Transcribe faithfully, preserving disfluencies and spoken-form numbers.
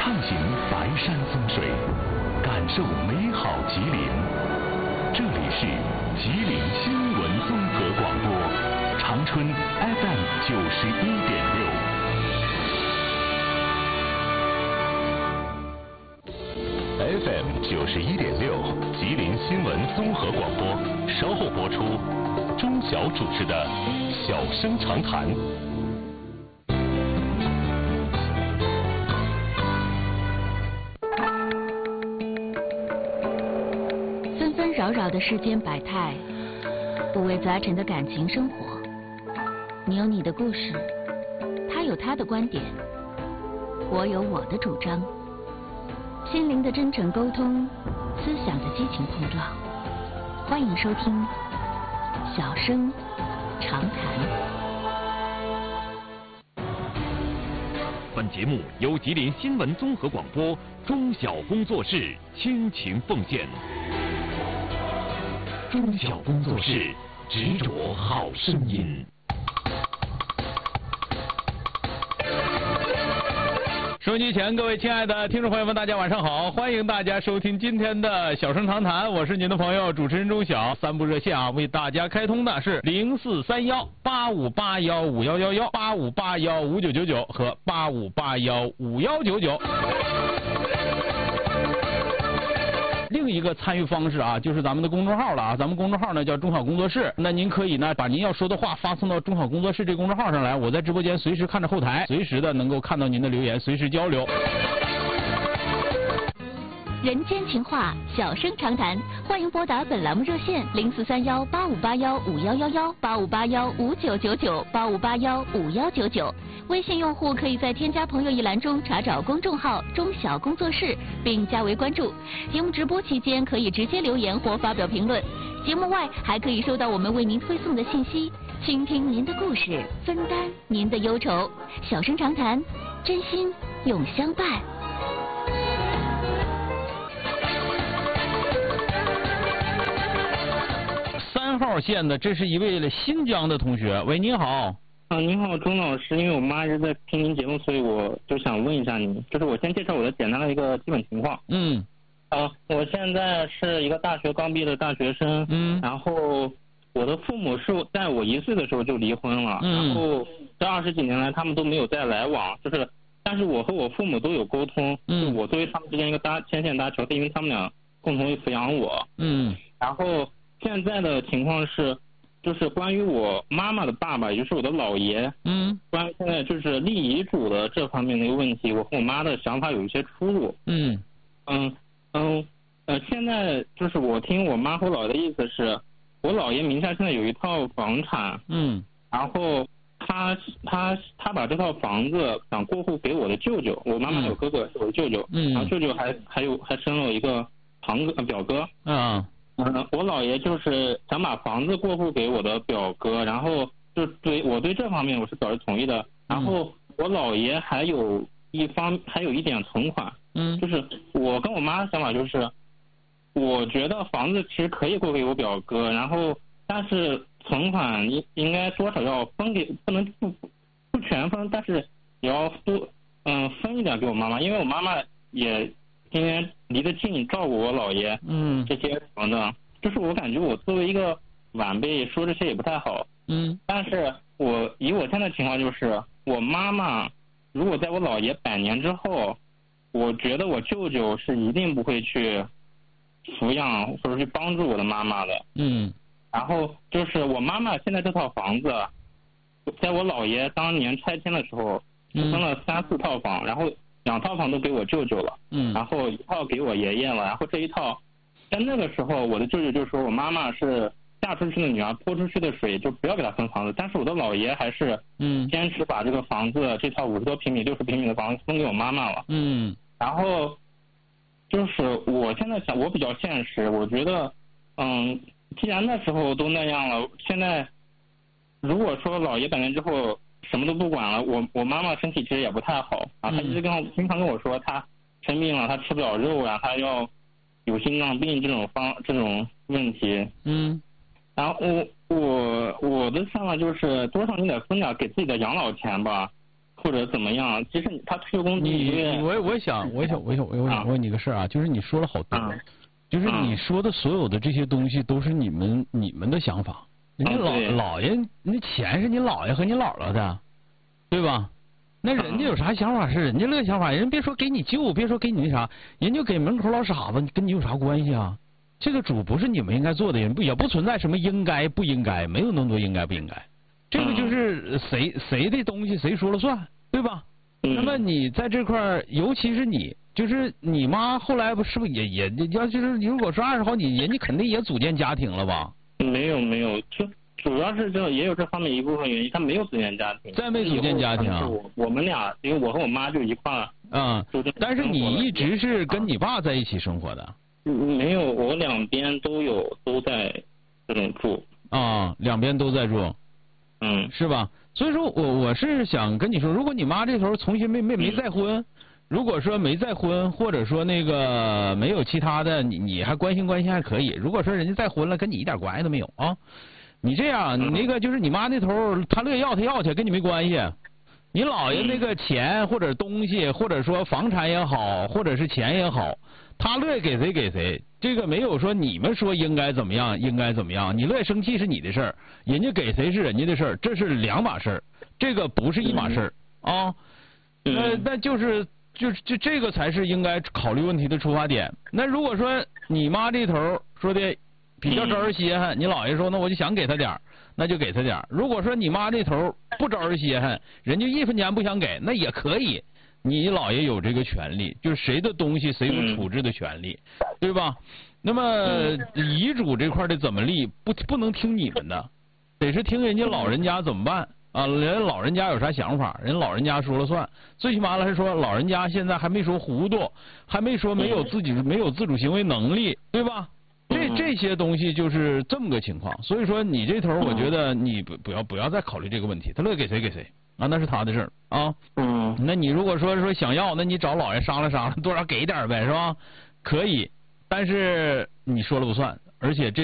畅行白山风水，感受美好吉林。这里是吉林新闻综合广播，长春 F M 九十一点六。F M 九十一点六，吉林新闻综合广播，稍后播出。钟晓主持的《小声长谈》。 纷纷扰扰的世间百态，五味杂陈的感情生活。你有你的故事，他有他的观点，我有我的主张。心灵的真诚沟通，思想的激情碰撞。欢迎收听《小声长谈》。 本节目由吉林新闻综合广播中小工作室倾情奉献。中小工作室执着好声音。 收音机前各位亲爱的听众朋友们，大家晚上好！欢迎大家收听今天的小声长谈，我是您的朋友主持人钟晓。三部热线啊，为大家开通的是零四三幺八五八幺五幺幺幺、八五八幺五九九九和八五八幺五幺九九。另一个参与方式啊，就是咱们的公众号了啊，咱们公众号呢叫中小工作室，那您可以呢把您要说的话发送到中小工作室这公众号上来，我在直播间随时看着后台，随时的能够看到您的留言，随时交流。 人间情话，小声长谈，欢迎拨打本栏目热线零四三幺八五八幺五幺幺幺、八五八幺五九九九、八五八幺五幺九九。微信用户可以在添加朋友一栏中查找公众号中小工作室，并加为关注。节目直播期间可以直接留言或发表评论，节目外还可以收到我们为您推送的信息，倾听您的故事，分担您的忧愁。小声长谈，真心永相伴。 三号线的，这是一位新疆的同学。喂，您好。 啊，您好，钟老师，因为我妈一直在听您节目，所以我就想问一下您，就是我先介绍我的简单的一个基本情况。 嗯。 啊，我现在是一个大学刚毕业的大学生。 嗯。 然后我的父母是在我一岁的时候就离婚了。嗯。然后这二十几年来他们都没有再来往，就是，但是我和我父母都有沟通。嗯。就我作为他们之间一个搭牵线搭桥，是因为他们俩共同抚养我。嗯。然后现在的情况是。就是关于我妈妈的爸爸，也就是我的姥爷，嗯，关于现在就是立遗嘱的这方面的一个问题，我和我妈的想法有一些出入。嗯嗯嗯呃，现在就是我听我妈和姥爷的意思是，我姥爷名下现在有一套房产，嗯，然后他他他把这套房子想过户给我的舅舅，我妈妈有哥哥是我的舅舅，嗯，然后舅舅还还有还生了一个堂哥表哥，嗯。嗯，我姥爷就是想把房子过户给我的表哥，然后就对我对这方面我是表示同意的。然后我姥爷还有一方还有一点存款，嗯，就是我跟我妈的想法就是，我觉得房子其实可以过给我表哥，然后但是存款应应该多少要分给，不能不不全分，但是也要多嗯分一点给我妈妈，因为我妈妈也今天离得近，照顾我姥爷，嗯，这些什么的，就是我感觉我作为一个晚辈说这些也不太好，嗯，但是我以我现在情况就是，我妈妈如果在我姥爷百年之后，我觉得我舅舅是一定不会去抚养或者去帮助我的妈妈的，嗯，然后就是我妈妈现在这套房子，在我姥爷当年拆迁的时候，分了三四套房，然后。两套房都给我舅舅了，嗯，然后一套给我爷爷了，然后这一套，在那个时候，我的舅舅就说我妈妈是嫁出去的女儿，泼出去的水，就不要给她分房子。但是我的姥爷还是，嗯，坚持把这个房子，这套五十多平米、六十平米的房子分给我妈妈了，嗯，然后，就是我现在想，我比较现实，我觉得，嗯，既然那时候都那样了，现在，如果说姥爷百年之后。什么都不管了，我我妈妈身体其实也不太好啊，她一直跟我经常跟我说她生病了，她吃不了肉啊，她要有心脏病这种方这种问题。嗯，然后我我我的想法就是多少你得分点给自己的养老钱吧， 或者怎么样？其实他退休工资一个月， 你我我想我想我想我想问你个事儿啊，就是你说了好多， 啊、 就是你说的所有的这些东西都是你们你们的想法，人家老、啊、老爷那钱是你姥爷和你姥姥的，对吧？那人家有啥想法是人家乐想法，人别说给你救，别说给你那啥，人就给门口老傻子，跟你有啥关系啊？这个主不是你们应该做的，也不也不存在什么应该不应该，没有那么多应该不应该，这个就是谁谁的东西谁说了算，对吧？那么你在这块儿，尤其是你，就是你妈后来不是不是也也要就是如果说二十好几，人家肯定也组建家庭了吧？ 没有没有，就主要是这也有这方面一部分原因，他没有组建家庭。 再没组建家庭， 我我们俩，因为我和我妈就一块儿。 嗯，但是你一直是跟你爸在一起生活的。 没有，我两边都有都在这种住。 啊，两边都在住。 嗯， 是吧？所以说我我是想跟你说，如果你妈这头重新没没没再婚，嗯、如果说没再婚，或者说那个没有其他的，你你还关心关心还可以。如果说人家再婚了，跟你一点关系都没有啊。你这样，你那个就是你妈那头，他乐意要他要去，跟你没关系。你姥爷那个钱或者东西，或者说房产也好，或者是钱也好，他乐意给谁给谁，这个没有说你们说应该怎么样，应该怎么样，你乐意生气是你的事儿，人家给谁是人家的事儿，这是两码事儿，这个不是一码事儿啊。那那就是就就这个才是应该考虑问题的出发点。那如果说你妈这头说的比较招人稀罕，你姥爷说那我就想给他点儿，那就给他点儿。如果说你妈这头不招人稀罕，人家一分钱不想给，那也可以。你姥爷有这个权利，就是谁的东西谁有处置的权利，嗯、对吧？那么遗嘱这块的怎么立，不不能听你们的，得是听人家老人家怎么办啊？人老人家有啥想法，人老人家说了算。最起码来说，老人家现在还没说糊涂，还没说没有自己没有自主行为能力，对吧？这这些东西就是这么个情况。所以说你这头，我觉得你不不要不要再考虑这个问题，他乐给谁给谁。啊，那是他的事儿啊。嗯，那你如果说说想要，那你找老爷商量商量，多少给点呗，是吧？可以，但是你说了不算，而且这。